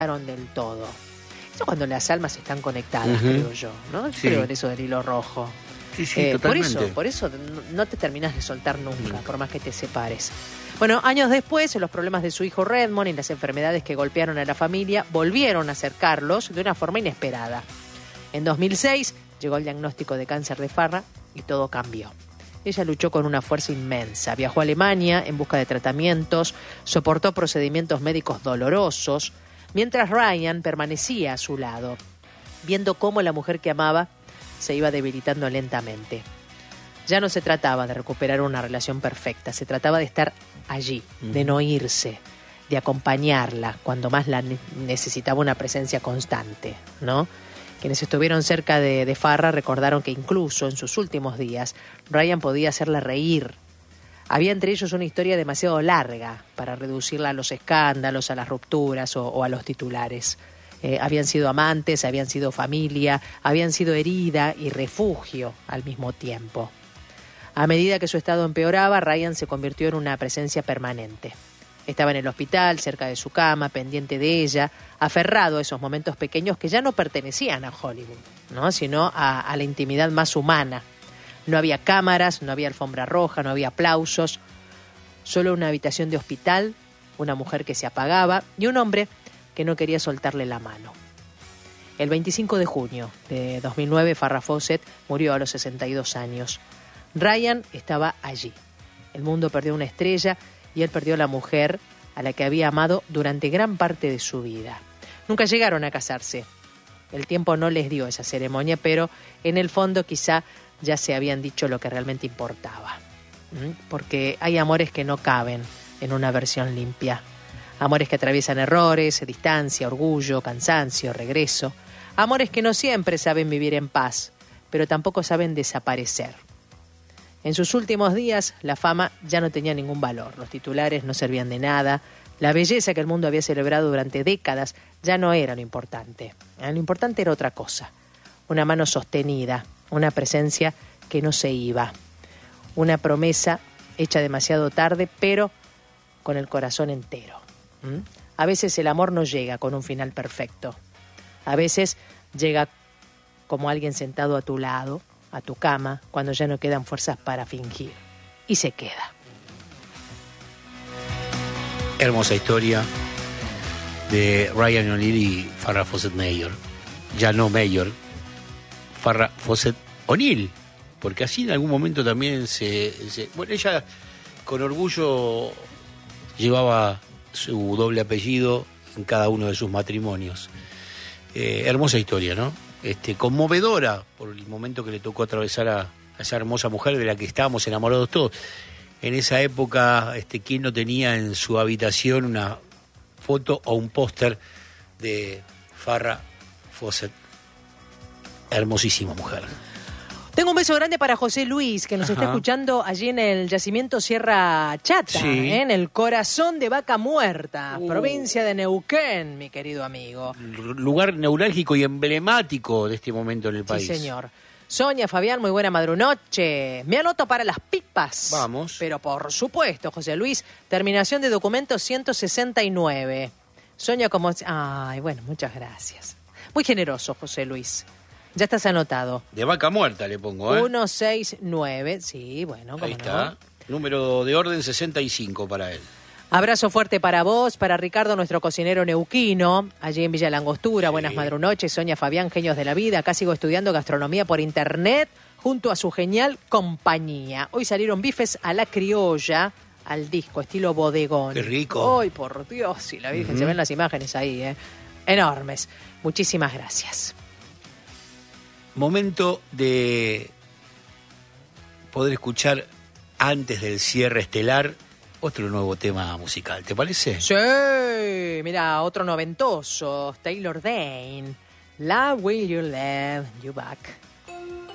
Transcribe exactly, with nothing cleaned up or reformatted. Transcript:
del todo. Eso cuando las almas están conectadas, Uh-huh. creo yo, ¿no? Sí. Creo en eso del hilo rojo. Sí, sí, Eh, por totalmente. eso, por eso no, no te terminas de soltar nunca, por más que te separes. Bueno, años después, los problemas de su hijo Redmond y las enfermedades que golpearon a la familia volvieron a acercarlos de una forma inesperada. En dos mil seis llegó el diagnóstico de cáncer de Farrah y todo cambió. Ella luchó con una fuerza inmensa, viajó a Alemania en busca de tratamientos, soportó procedimientos médicos dolorosos, mientras Ryan permanecía a su lado, viendo cómo la mujer que amaba se iba debilitando lentamente. Ya no se trataba de recuperar una relación perfecta, se trataba de estar allí, de no irse, de acompañarla cuando más la ne- necesitaba una presencia constante, ¿no? Quienes estuvieron cerca de, de Farrah recordaron que incluso en sus últimos días Ryan podía hacerla reír. Había entre ellos una historia demasiado larga para reducirla a los escándalos, a las rupturas o, o a los titulares. Eh, habían sido amantes, habían sido familia, habían sido herida y refugio al mismo tiempo. A medida que su estado empeoraba, Ryan se convirtió en una presencia permanente. Estaba en el hospital, cerca de su cama, pendiente de ella, aferrado a esos momentos pequeños que ya no pertenecían a Hollywood, ¿no? Sino a, a la intimidad más humana. No había cámaras, no había alfombra roja, no había aplausos, solo una habitación de hospital, una mujer que se apagaba y un hombre que no quería soltarle la mano. El veinticinco de junio de dos mil nueve, Farrah Fawcett murió a los sesenta y dos años. Ryan estaba allí. El mundo perdió una estrella y él perdió a la mujer a la que había amado durante gran parte de su vida. Nunca llegaron a casarse. El tiempo no les dio esa ceremonia, pero en el fondo quizá ya se habían dicho lo que realmente importaba. ¿Mm? Porque hay amores que no caben en una versión limpia. Amores que atraviesan errores, distancia, orgullo, cansancio, regreso. Amores que no siempre saben vivir en paz, pero tampoco saben desaparecer. En sus últimos días, la fama ya no tenía ningún valor. Los titulares no servían de nada. La belleza que el mundo había celebrado durante décadas ya no era lo importante. Lo importante era otra cosa. Una mano sostenida, una presencia que no se iba. Una promesa hecha demasiado tarde, pero con el corazón entero. ¿Mm? A veces el amor no llega con un final perfecto. A veces llega como alguien sentado a tu lado, a tu cama, cuando ya no quedan fuerzas para fingir. Y se queda. Hermosa historia de Ryan O'Neal y Farrah Fawcett Mayor. Ya no Mayor, Farrah Fawcett O'Neal, porque así en algún momento también se, se... Bueno, ella con orgullo llevaba su doble apellido en cada uno de sus matrimonios. Eh, hermosa historia, ¿no? Este, conmovedora por el momento que le tocó atravesar a, a esa hermosa mujer de la que estábamos enamorados todos. En esa época, este, ¿quién no tenía en su habitación una foto o un póster de Farrah Fawcett? Hermosísima mujer. Tengo un beso grande para José Luis, que nos Ajá. está escuchando allí en el yacimiento Sierra Chata, Sí. ¿eh? En el corazón de Vaca Muerta, Uh. provincia de Neuquén, mi querido amigo. Lugar neurálgico y emblemático de este momento en el país. Sí, señor. Sonia, Fabián, muy buena madrunoche. Me anoto para las pipas. Vamos. Pero por supuesto, José Luis, terminación de documento ciento sesenta y nueve. Sonia como... Ay, bueno, muchas gracias. Muy generoso, José Luis. Ya estás anotado. De Vaca Muerta le pongo, ¿eh? ciento sesenta y nueve, sí, bueno, cómo Ahí no. está. Número de orden sesenta y cinco para él. Abrazo fuerte para vos, para Ricardo, nuestro cocinero neuquino, allí en Villa Langostura. Sí. Buenas madrunoches, Sonia, Fabián, genios de la vida. Acá sigo estudiando gastronomía por internet junto a su genial compañía. Hoy salieron bifes a la criolla, al disco, estilo bodegón. Qué rico. ¡Ay, por Dios! Sí, la Virgen, Uh-huh. se ven las imágenes ahí, ¿eh? Enormes. Muchísimas gracias. Momento de poder escuchar antes del cierre estelar otro nuevo tema musical, ¿te parece? Sí, mira, otro noventoso, Taylor Dane. Love Will You Love You Back.